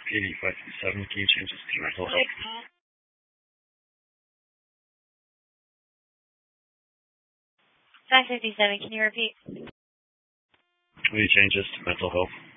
PD567, can you change this to mental health? 557, can you repeat? Will you change this to mental health?